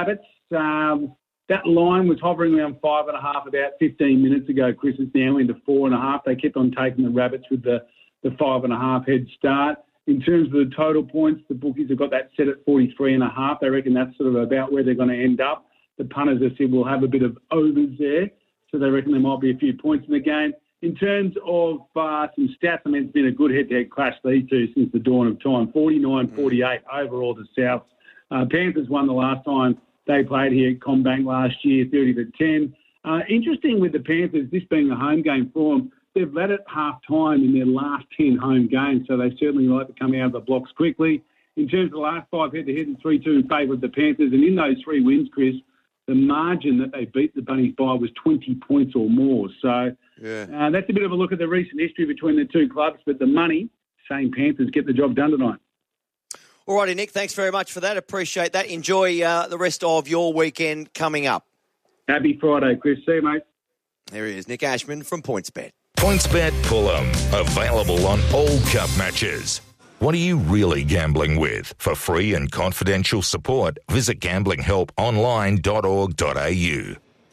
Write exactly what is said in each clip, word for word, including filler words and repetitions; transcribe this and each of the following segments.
Rabbits. Um, that line was hovering around five and a half about fifteen minutes ago, Chris. It's now into four and a half. They kept on taking the Rabbits with the, the five and a half head start. In terms of the total points, the bookies have got that set at forty-three and a half. They reckon that's sort of about where they're going to end up. The punters, I said, will have a bit of overs there. So they reckon there might be a few points in the game. In terms of uh, some stats, I mean, it's been a good head-to-head clash, these two, since the dawn of time. forty-nine forty-eight overall to South. Uh, Panthers won the last time they played here at CommBank last year, thirty to ten. Uh, interesting with the Panthers, this being a home game for them, they've led at half-time in their last ten home games, so they certainly like to come out of the blocks quickly. In terms of the last five head-to-head, and three two in favour of the Panthers, and in those three wins, Chris, the margin that they beat the Bunnies by was twenty points or more. So yeah. uh, that's a bit of a look at the recent history between the two clubs. But the money, same Panthers get the job done tonight. All righty, Nick, thanks very much for that. Appreciate that. Enjoy uh, the rest of your weekend coming up. Happy Friday, Chris. See you, mate. There he is, Nick Ashman from PointsBet. PointsBet Fulham, available on all cup matches. What are you really gambling with? For free and confidential support, visit gambling help online dot org dot a u.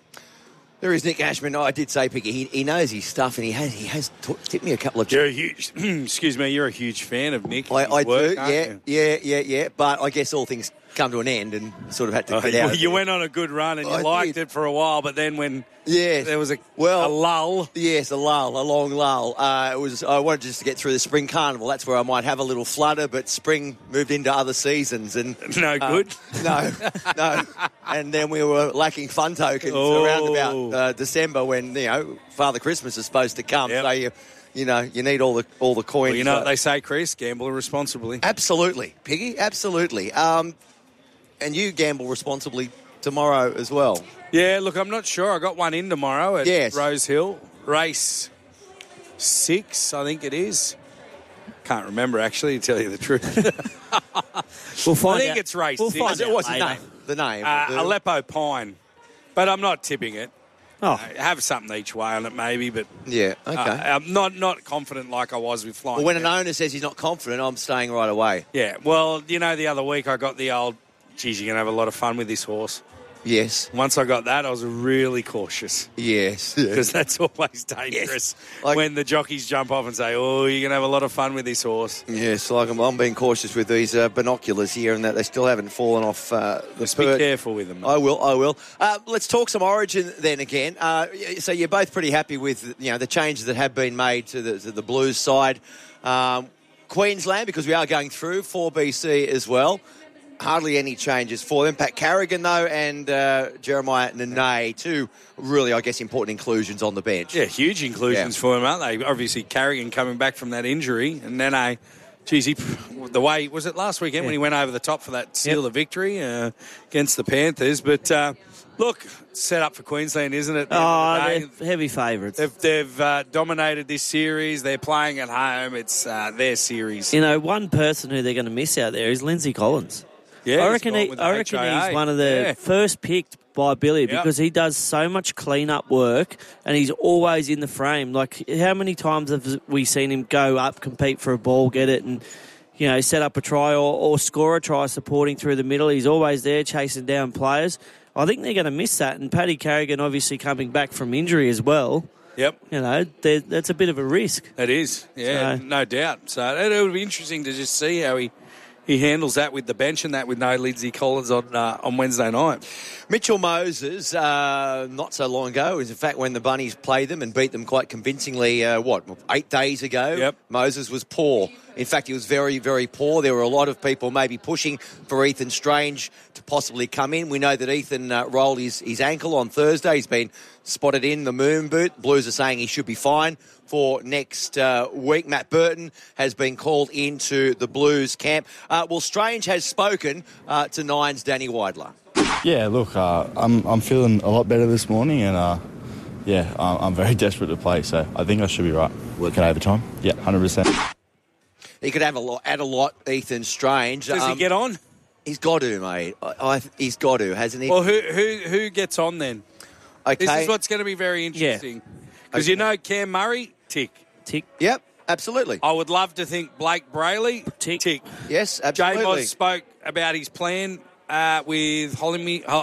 There is Nick Ashman. Oh, I did say, Picky, he, he knows his stuff, and he has he has t- tipped me a couple of... You're a huge... excuse me, you're a huge fan of Nick. I, I work, do, yeah, you? yeah, yeah, yeah. But I guess all things come to an end and sort of had to oh, get you, out. You went on a good run and you I liked did. it for a while, but then when yes. there was a, well, a lull... Yes, a lull, a long lull. Uh, it was. I wanted just to get through the spring carnival. That's where I might have a little flutter, but spring moved into other seasons. and No uh, good? No, no. And then we were lacking fun tokens Oh. around about uh, December when, you know, Father Christmas is supposed to come. Yep. So, you, you know, you need all the all the coins. Well, you know uh, what they say, Chris? Gamble responsibly. Absolutely, Piggy, absolutely. Um, and you gamble responsibly tomorrow as well. Yeah, look, I'm not sure. I got one in tomorrow at Yes. Rose Hill. Race six, I think it is. Can't remember, actually, to tell you the truth. We'll find I think out. it's race We'll six. find out What's the later. name? The name. Uh, the- Aleppo Pine. But I'm not tipping it. Oh, Uh, have something each way on it, maybe, but yeah, okay. uh, I'm not, not confident like I was with Flying. well, when an Cat. owner says he's not confident, I'm staying right away. Yeah, well, you know, the other week I got the old, geez, you're going to have a lot of fun with this horse. Yes. Once I got that, I was really cautious Yes. because that's always dangerous Like- when the jockeys jump off and say, oh, you're going to have a lot of fun with this horse. Yes, like I'm, I'm being cautious with these uh, binoculars here and that they still haven't fallen off uh, the Just be perch. careful with them. I will, I will. Uh, let's talk some Origin then again. Uh, so you're both pretty happy with, you know, the changes that have been made to the, to the Blues side. Um, Queensland, because we are going through, four B C as well. Hardly any changes for them. Pat Carrigan, though, and uh, Jeremiah Nene, two really, I guess, important inclusions on the bench. Yeah, huge inclusions Yeah. for him, aren't they? Obviously, Carrigan coming back from that injury, and then a, geez, he, the way was it last weekend Yeah. when he went over the top for that seal Yep. of victory uh, against the Panthers. But uh, look, set up for Queensland, isn't it? At the oh end of the day? they're heavy favourites. They've, they've uh, dominated this series. They're playing at home. It's uh, their series. You know, one person who they're going to miss out there is Lindsay Collins. Yeah, I he's reckon, gone he, with the I reckon H I A. he's one of the Yeah. first picked by Billy Yep. because he does so much clean-up work and he's always in the frame. Like, how many times have we seen him go up, compete for a ball, get it, and, you know, set up a try or, or score a try supporting through the middle? He's always there chasing down players. I think they're going to miss that. And Paddy Carrigan obviously coming back from injury as well. Yep. You know, that's a bit of a risk. It is, yeah, So- no doubt. So it, it would be interesting to just see how he, he handles that with the bench and that with no Lindsay Collins on uh, on Wednesday night. Mitchell Moses, uh, not so long ago, is in fact when the Bunnies played them and beat them quite convincingly, uh, what, eight days ago? Yep. Moses was poor. In fact, he was very, very poor. There were a lot of people maybe pushing for Ethan Strange to possibly come in. We know that Ethan uh, rolled his, his ankle on Thursday. He's been spotted in the moon boot. Blues are saying he should be fine for next uh, week. Matt Burton has been called into the Blues camp. Uh, well, Strange has spoken uh, to Nine's Danny Weidler. Yeah, look, uh, I'm I'm feeling a lot better this morning, and uh, yeah, I'm, I'm very desperate to play, so I think I should be right. Working overtime? Yeah, one hundred percent. He could have a lot, add a lot, Ethan Strange. Does Um, he get on? He's got to, mate. I, I, he's got to, hasn't he? Well, who who who gets on then? okay. This is what's going to be very interesting. Because Okay. you know Cam Murray, tick. Tick, Yep, absolutely. I would love to think Blake Brayley, Tick. tick. Yes, J absolutely. Moz spoke about his plan uh, with Holly,